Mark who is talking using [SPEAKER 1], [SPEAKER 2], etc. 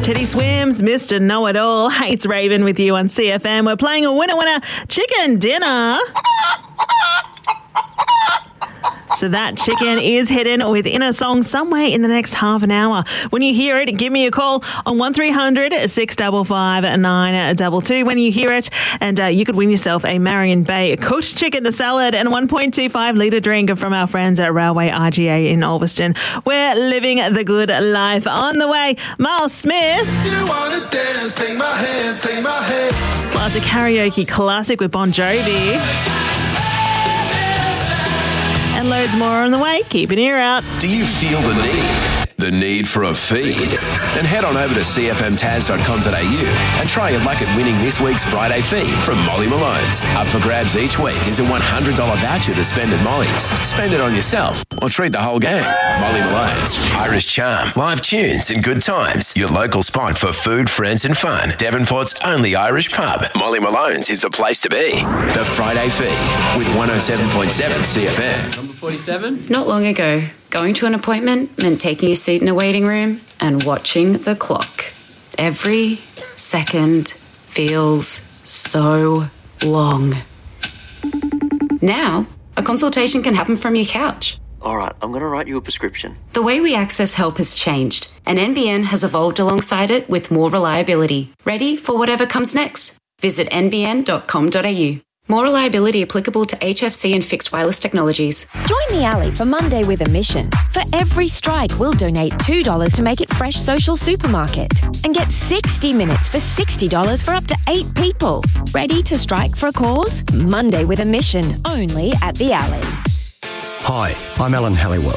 [SPEAKER 1] Teddy Swims, Mr. Know-It-All. Hey, it's Raven with you on CFM. We're playing a winner chicken dinner. So that chicken is hidden within a song somewhere in the next half an hour. When you hear it, give me a call on 1300 655 922 when you hear it. And you could win yourself a Marion Bay cooked chicken salad and a 1.25 litre drink from our friends at Railway RGA in Ulverston. We're living the good life. On the way, Miles Smith.
[SPEAKER 2] If you wanna dance, take my hand, take my hand.
[SPEAKER 1] Plus a karaoke classic with Bon Jovi. And loads more on the way. Keep an ear out.
[SPEAKER 3] Do you feel the need? The need for a feed? Then head on over to cfmtaz.com.au and try your luck at winning this week's Friday feed from Molly Malone's. Up for grabs each week is a $100 voucher to spend at Molly's. Spend it on yourself or treat the whole gang. Molly Malone's. Irish charm, live tunes and good times. Your local spot for food, friends and fun. Devonport's only Irish pub. Molly Malone's is the place to be. The Friday feed with 107.7 CFM.
[SPEAKER 4] Number 47.
[SPEAKER 5] Not long ago, going to an appointment meant taking a seat in a waiting room and watching the clock. Every second feels so long. Now, a consultation can happen from your couch.
[SPEAKER 6] All right, I'm going to write you a prescription.
[SPEAKER 5] The way we access help has changed, and NBN has evolved alongside it with more reliability. Ready for whatever comes next? Visit nbn.com.au. More reliability applicable to HFC and fixed wireless technologies.
[SPEAKER 7] Join the Alley for Monday with a mission. For every strike, we'll donate $2 to Make It Fresh Social Supermarket. And get 60 minutes for $60 for up to 8 people. Ready to strike for a cause? Monday with a mission, only at the Alley.
[SPEAKER 8] Hi, I'm Alan Halliwell.